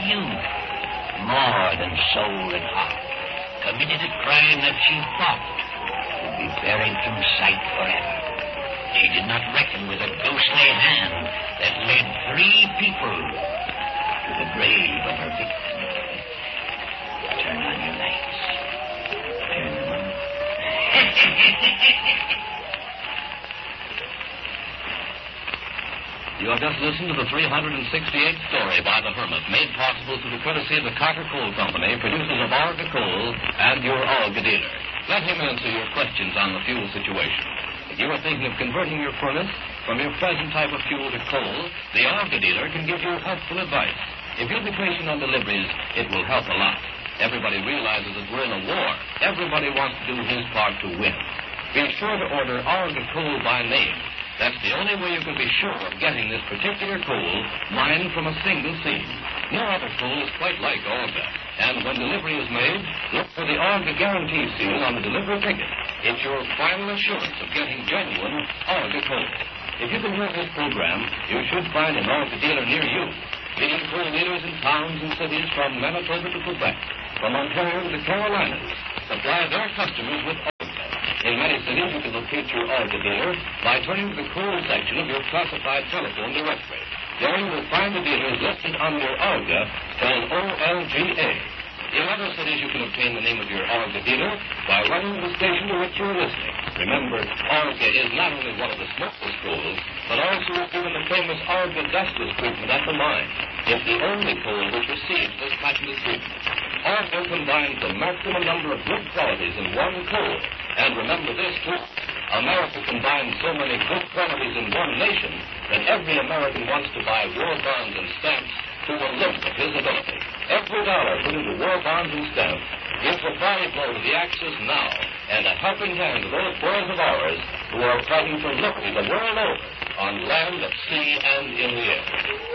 youth, more than soul and heart, committed a crime that she thought would be buried from sight forever. She did not reckon with a ghostly hand that led 3 people to the grave of her victim. Turn on your lights. Turn them on. You have just listened to the 368th story by The Hermit, made possible through the courtesy of the Carter Coal Company, producers of Arga Coal and your Arga dealer. Let him answer your questions on the fuel situation. If you are thinking of converting your furnace from your present type of fuel to coal, the Arga dealer can give you helpful advice. If you'll be patient on deliveries, it will help a lot. Everybody realizes that we're in a war. Everybody wants to do his part to win. Be sure to order Arga Coal by name. That's the only way you can be sure of getting this particular coal mined from a single seam. No other coal is quite like Arga. And when delivery is made, look for the Arga guarantee seal on the delivery ticket. It's your final assurance of getting genuine Arga coal. If you can hear this program, you should find an Arga dealer near you. Leading coal dealers in towns and cities from Manitoba to Quebec, from Ontario to the Carolinas, supply their customers with Arga. In many cities, you can locate your Arga dealer by turning to the coal section of your classified telephone directory. There you will find the dealers listed under Arga, spelled O-L-G-A. In other cities, you can obtain the name of your Arga dealer by running to the station to which you're listening. Remember, Arga is not only one of the smokeless coals, but also is given the famous Arga dustless treatment at the mine. It's the only coal which receives this patented treatment. Arga combines the maximum number of good qualities in one coal. And remember this, too. America combines so many good qualities in one nation that every American wants to buy war bonds and stamps to the limit of his ability. Every dollar put into war bonds and stamps gives a body blow to the Axis now and a helping hand to those boys of ours who are fighting for liberty the world over on land, at sea, and in the air.